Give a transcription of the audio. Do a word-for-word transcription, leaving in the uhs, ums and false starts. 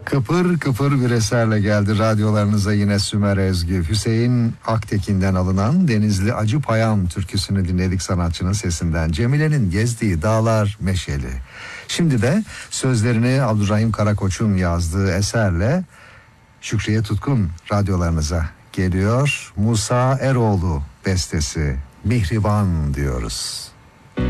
Kıpır kıpır bir eserle geldi radyolarınıza yine Sümer Ezgi. Hüseyin Aktekin'den alınan Denizli Acıpayam türküsünü dinledik sanatçının sesinden. Cemile'nin gezdiği dağlar meşeli. Şimdi de sözlerini Abdurrahim Karakoç'un yazdığı eserle Şükriye Tutkun radyolarınıza geliyor. Musa Eroğlu bestesi Mihriban diyoruz.